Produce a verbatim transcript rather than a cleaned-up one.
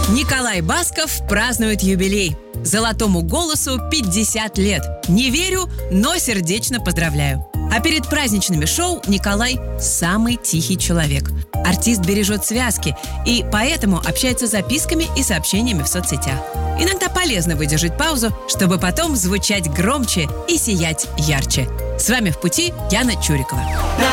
Николай Басков празднует юбилей. Золотому голосу пятьдесят лет. Не верю, но сердечно поздравляю. А перед праздничными шоу Николай самый тихий человек. Артист бережет связки и поэтому общается записками и сообщениями в соцсетях. Иногда полезно выдержать паузу, чтобы потом звучать громче и сиять ярче. С вами «В пути» Яна Чурикова.